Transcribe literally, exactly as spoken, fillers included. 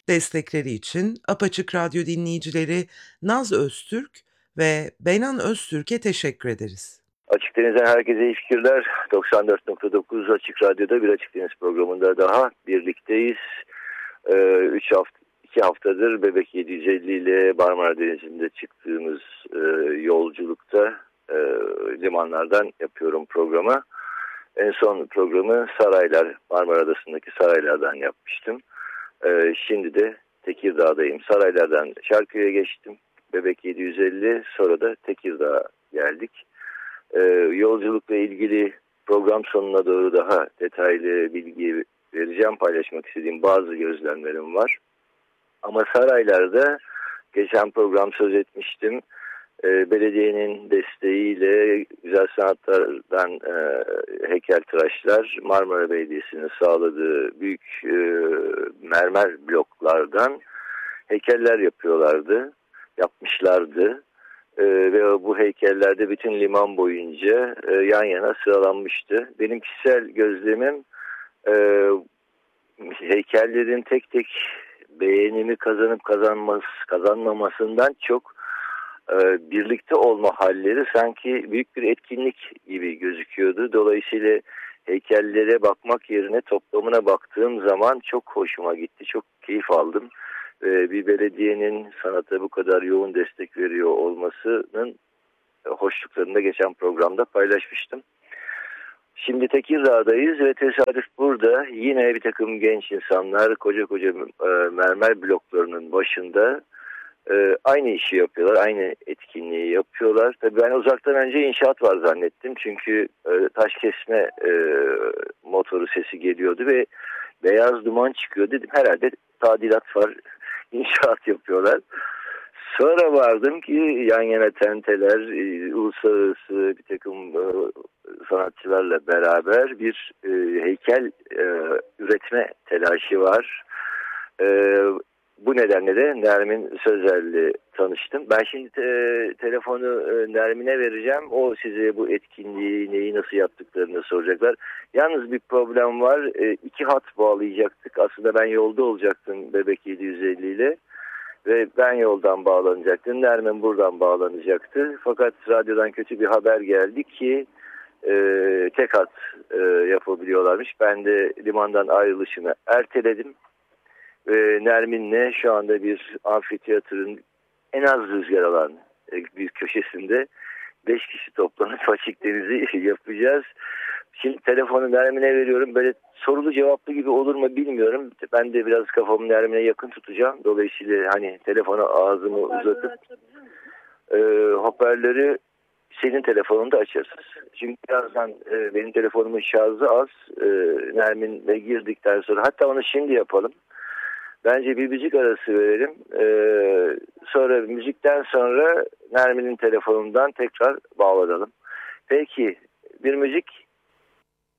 Destekleri için Apaçık Radyo dinleyicileri Naz Öztürk ve Benan Öztürk'e teşekkür ederiz. Açık Deniz'den herkese iyi fikirler. doksan dört nokta dokuz Açık Radyo'da bir Açık Deniz programında daha birlikteyiz. Ee, üç hafta, iki haftadır Bebek yedi yüz elli ile Marmara Denizi'nde çıktığımız e, yolculukta e, limanlardan yapıyorum programı. En son programı Saraylar, Marmara Adası'ndaki Saraylar'dan yapmıştım. Ee, şimdi de Tekirdağ'dayım. Saraylar'dan Şarköy'e geçtim. Bebek yedi yüz elli, sonra da Tekirdağ'a geldik. Ee, yolculukla ilgili program sonuna doğru daha detaylı bilgi vereceğim, paylaşmak istediğim bazı gözlemlerim var. Ama Saraylar'da geçen program söz etmiştim. Ee, belediyenin desteğiyle Güzel Sanatlar'dan e, heykeltıraşlar Marmara Belediyesi'nin sağladığı büyük e, mermer bloklardan heykeller yapıyorlardı, yapmışlardı. Ee, ve bu heykellerde bütün liman boyunca e, yan yana sıralanmıştı. Benim kişisel gözlemim e, heykellerin tek tek beğenimi kazanıp kazanması, kazanmamasından çok e, birlikte olma halleri sanki büyük bir etkinlik gibi gözüküyordu. Dolayısıyla heykellere bakmak yerine toplamına baktığım zaman çok hoşuma gitti, çok keyif aldım. Bir belediyenin sanata bu kadar yoğun destek veriyor olmasının hoşluklarını da geçen programda paylaşmıştım. Şimdi Tekirdağ'dayız ve tesadüf burada yine bir takım genç insanlar koca koca mermer bloklarının başında aynı işi yapıyorlar, aynı etkinliği yapıyorlar. Tabii ben uzaktan önce inşaat var zannettim çünkü taş kesme motoru sesi geliyordu ve beyaz duman çıkıyor dedim. Herhalde tadilat var, inşaat yapıyorlar. Sonra vardım ki yan yana tenteler, uluslararası bir takım sanatçılarla beraber bir heykel üretme telaşı var. Bu nedenle de Nermin Sözer'le tanıştım. Ben şimdi te- telefonu Nermin'e vereceğim. O size bu etkinliği neyi nasıl yaptıklarını soracaklar. Yalnız bir problem var. E, iki hat bağlayacaktık. Aslında ben yolda olacaktım Bebek yedi yüz elli ile. Ve ben yoldan bağlanacaktım. Nermin buradan bağlanacaktı. Fakat radyodan kötü bir haber geldi ki e, tek hat e, yapabiliyorlarmış. Ben de limandan ayrılışını erteledim. Ve Nermin'le şu anda bir amfiteyatronun en az rüzgar alan bir köşesinde beş kişi toplanıp Açık Deniz'i yapacağız. Şimdi telefonu Nermin'e veriyorum. Böyle sorulu cevaplı gibi olur mu bilmiyorum. Ben de biraz kafamı Nermin'e yakın tutacağım. Dolayısıyla hani telefona ağzımı uzatıp e, hoparlörü senin telefonunda açarsınız. Çünkü birazdan e, benim telefonumun şarjı az. E, Nermin'le girdikten sonra hatta onu şimdi yapalım. Bence bir müzik arası verelim. Ee, sonra müzikten sonra Nermin'in telefonundan tekrar bağlanalım. Peki bir müzik.